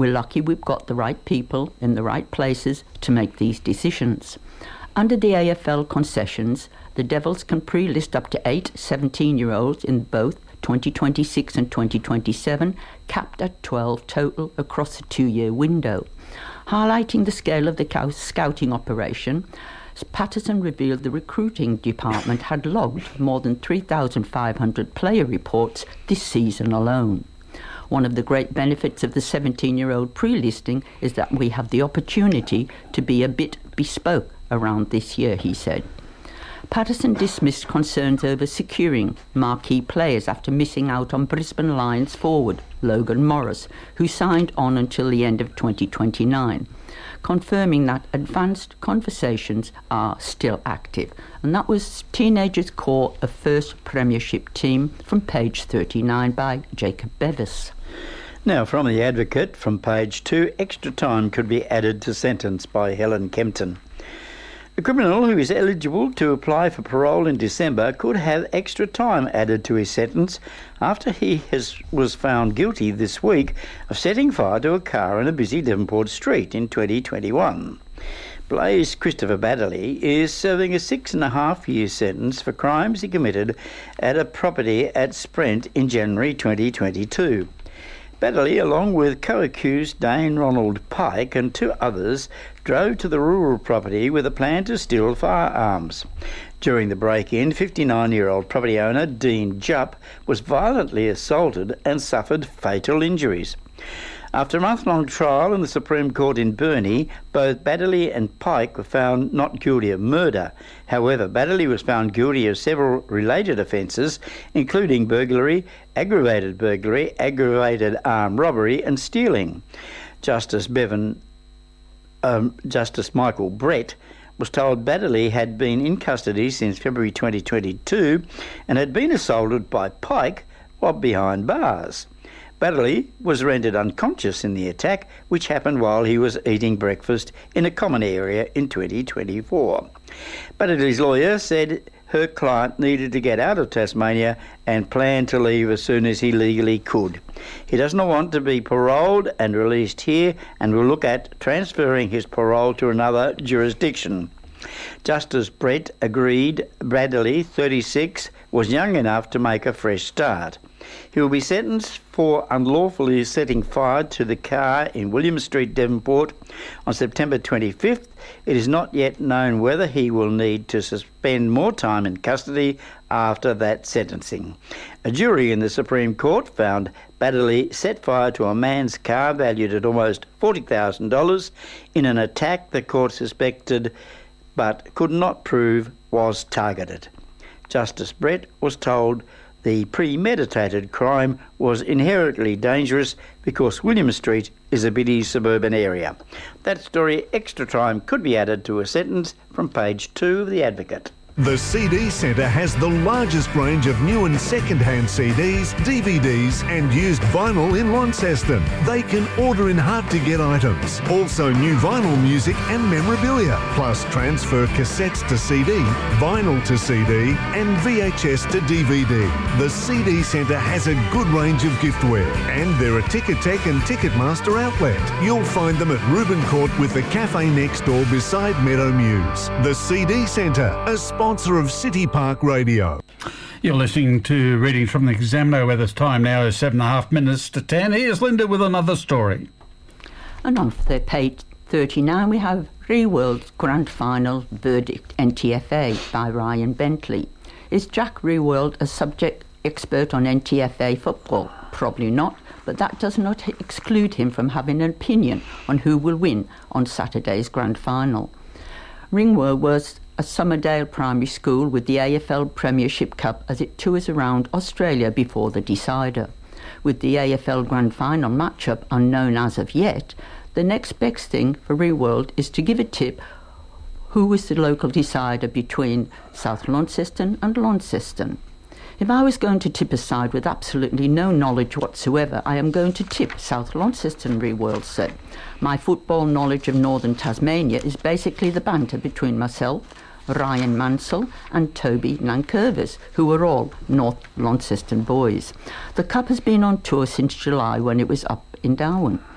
We're lucky we've got the right people in the right places to make these decisions. Under the AFL concessions, the Devils can pre-list up to 8 17-year-olds in both 2026 and 2027, capped at 12 total across a 2-year window. Highlighting the scale of the scouting operation, Patterson revealed the recruiting department had logged more than 3,500 player reports this season alone. One of the great benefits of the 17-year-old pre-listing is that we have the opportunity to be a bit bespoke around this year, he said. Patterson dismissed concerns over securing marquee players after missing out on Brisbane Lions forward Logan Morris, who signed on until the end of 2029, confirming that advanced conversations are still active. And that was Teenagers' Core, a first premiership team, from page 39 by Jacob Bevis. Now, from The Advocate, from page 2, extra time could be added to sentence by Helen Kempton. A criminal who is eligible to apply for parole in December could have extra time added to his sentence after he was found guilty this week of setting fire to a car in a busy Devonport street in 2021. Blaze Christopher Baddeley is serving a 6.5-year sentence for crimes he committed at a property at Sprent in January 2022. Baddeley, along with co-accused Dane Ronald Pike and 2 others, drove to the rural property with a plan to steal firearms. During the break-in, 59-year-old property owner Dean Jupp was violently assaulted and suffered fatal injuries. After a month-long trial in the Supreme Court in Burnie, both Baddeley and Pike were found not guilty of murder. However, Baddeley was found guilty of several related offences, including burglary, aggravated armed robbery and stealing. Justice Michael Brett was told Baddeley had been in custody since February 2022 and had been assaulted by Pike while behind bars. Baddeley was rendered unconscious in the attack, which happened while he was eating breakfast in a common area in 2024. Baddeley's lawyer said her client needed to get out of Tasmania and planned to leave as soon as he legally could. He does not want to be paroled and released here and will look at transferring his parole to another jurisdiction. Justice Brett agreed Baddeley, 36, was young enough to make a fresh start. He will be sentenced for unlawfully setting fire to the car in William Street, Devonport on September 25th. It is not yet known whether he will need to spend more time in custody after that sentencing. A jury in the Supreme Court found Baddeley set fire to a man's car valued at almost $40,000 in an attack the court suspected but could not prove was targeted. Justice Brett was told the premeditated crime was inherently dangerous because William Street is a busy suburban area. That story, extra time, could be added to a sentence, from page 2 of The Advocate. The CD Centre has the largest range of new and second-hand CDs, DVDs and used vinyl in Launceston. They can order in hard-to-get items. Also new vinyl music and memorabilia, plus transfer cassettes to CD, vinyl to CD and VHS to DVD. The CD Centre has a good range of giftware and they're a Ticketek and Ticketmaster outlet. You'll find them at Reuben Court with the cafe next door beside Meadow Mews. The CD Centre, a sponsor of City Park Radio. You're listening to readings from the Examiner, where this time now is 7.5 minutes to 10. Here's Linda with another story. And on page 39 we have Riewoldt Grand Final Verdict NTFA by Ryan Bentley. Is Jack Riewoldt a subject expert on NTFA football? Probably not, but that does not exclude him from having an opinion on who will win on Saturday's Grand Final. Ringworld was a Summerdale primary school with the AFL Premiership Cup as it tours around Australia before the decider. With the AFL Grand Final matchup unknown as of yet, the next best thing for Riewoldt is to give a tip who was the local decider between South Launceston and Launceston. If I was going to tip a side with absolutely no knowledge whatsoever, I am going to tip South Launceston, Riewoldt said. My football knowledge of northern Tasmania is basically the banter between myself, Ryan Mansell and Toby Nankervis, who are all North Launceston boys. The Cup has been on tour since July when it was up in Darwin.